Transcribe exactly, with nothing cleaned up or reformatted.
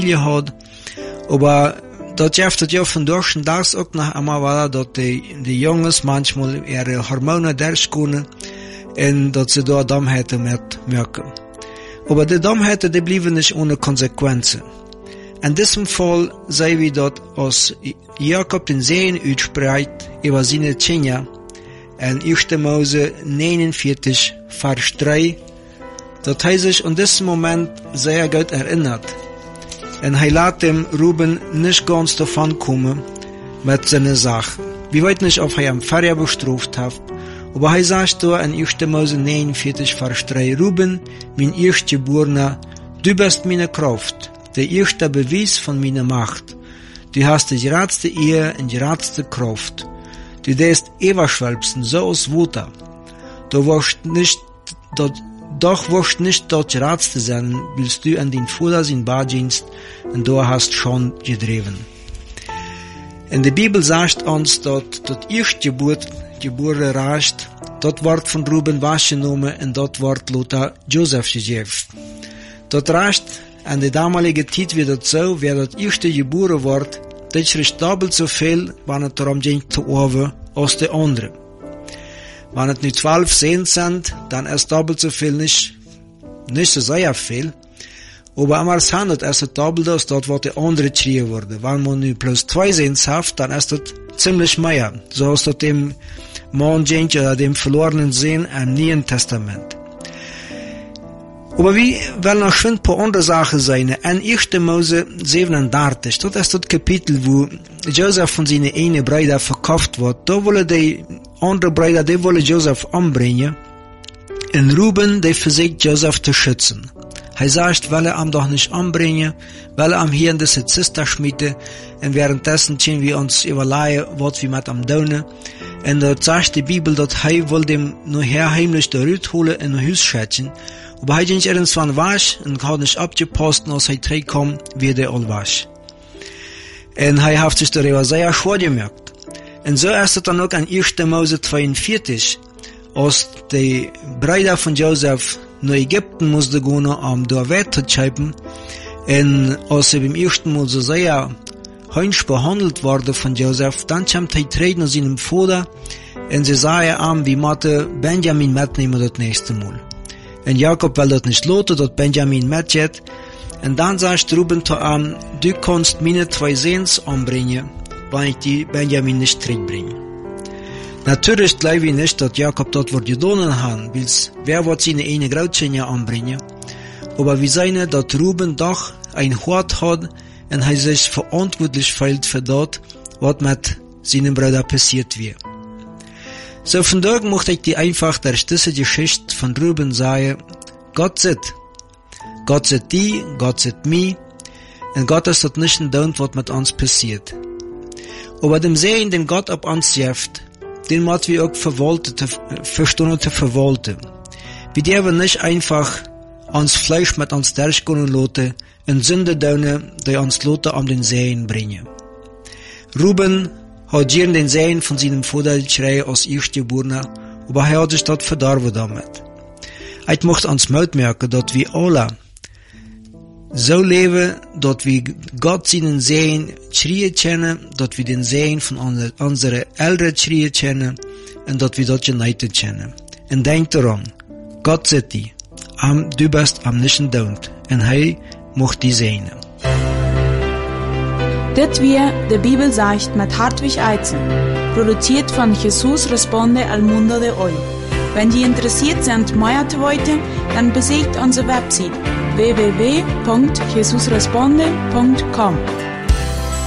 Familie hat. Aber dort schafft es ja von durch und das auch noch einmal, weil dort die, die Jungs manchmal ihre Hormone durchkommen und dort sie da Dummheiten mit merken. Aber die Dummheiten, die blieben nicht ohne Konsequenzen. In diesem Fall sei wie dort aus Jakob den Segen utspreit über seine Kinder in erster Mose neunundvierzig, Vers drei. Dort heißt sich in diesem Moment sehr gut erinnert. Und er lässt dem Ruben nicht ganz davon kommen mit seiner Sache. Wir wissen nicht, ob er am Pfarrer bestraft hat, aber er sagt da in erster Mose neunundvierzig, Vers drei, Ruben, mein Erstgeborener, du bist meine Kraft, der erste Beweis von meiner Macht. Du hast die geradste Ehe und die geradste Kraft. Du darfst überschwelpsen, so aus Wutter. Du wirst nicht, dort, doch wirst nicht dort geradste sein, willst du an den Vater sein Baddienst, und du hast schon gedreven. In der Bibel sagt uns, dort, dort Erstgeburt, Geburt reicht, dort wird von Ruben wahrgenommen, und dort wird Lothar Joseph gegeben. Dort reicht, an der damaligen Zeit wird es so, wer das erste geboren wird, das kriegt doppelt so viel, wenn es darum geht zu erben, als der andere. Wenn es nicht zwölf Sehen sind, dann ist doppelt so viel nicht, nicht so sehr viel. Aber einmal es handelt, ist es doppelt als dort, wo der andere geschrien wurde. Wenn man nur plus zwei Sehen hat, dann ist das ziemlich mehr. So ist das dem Mann oder dem verlorenen Sehen im Neuen Testament. Aber wie wollen noch schwind ein paar andere Sachen sein. In erster Mose siebenunddreißig, das ist das Kapitel, wo Joseph von seinen einen Brüdern verkauft wird. Da wollen die andere Brüder, die wollen Joseph umbringen. Und Ruben, der versucht Joseph zu schützen. Er sagt, will er ihn doch nicht umbringen, will er ihn hier in diese Zister schmieden. Und währenddessen können wir uns überlegen, was wir mit ihm tun. Und dort sagt die Bibel, dass er will dem nur heimlich der Rüt holen und ein Haus schätzen. Aber er ging irgendwann wasch und hat nicht abgepasst, als er zurückkam, wie der all wasch. Und er hat sich darüber sehr schwer gemerkt. Und so ist es dann auch an erster Mose zweiundvierzig, als die Brüder von Joseph nach Ägypten mussten gehen, um da weiterzuschreiben. Und als sie beim ersten Mal so sehr heinsch behandelt wurde von Joseph, dann kommt er treten aus seinem Vater und sie sagen ihm, wie Mathe Benjamin mitnehmen das nächste Mal. Und Jakob will das nicht loten, dass Benjamin mitgeht. Und dann sagt Ruben zu ihm, du kannst meine zwei Sehens umbringen, wenn ich die Benjamin nicht zurückbringe. Natürlich glaube ich nicht, dass Jakob dort wird gedonnen haben, weil wer wird seine eine Grautschenja umbringen. Aber wir sehen, dass Ruben doch ein Hort hat und er sich verantwortlich fühlt für das, was mit seinem Bruder passiert wird. So von daher möchte ich die einfach der diese Geschichte von Ruben sagen, Gott sieht. Gott sieht die, Gott sieht mich, und Gott ist das nicht ein was mit uns passiert. Aber dem Sehen, den Gott ab uns gibt, den muss wir auch verwalten, verstehen zu verwalten. Wir dürfen nicht einfach uns Fleisch mit uns durchgehen lassen und Sünde tun, die uns Leute um den Sehen bringen. Ruben hat hier den Sehen von seinem Vater geschrien als Erstgeborener, aber er hat sich dort verdorben damit. Ich möchte uns merken, dass wir alle so leben, dass wir Gott seinen Sehen schreien kennen, dass wir den Sehen von unseren Eltern schreien kennen und dass wir dort united kennen. Und denk daran, Gott sieht die, du bist am nicht Daunt und er macht die Sehnen. Dit wir de Bibel sagt mit Hartwig Eizen, produziert von Jesus Responde al Mundo de Hoy. Wenn Sie interessiert sind, mehr zu wissen, dann besucht unsere Website w w w punkt jesus responde punkt com.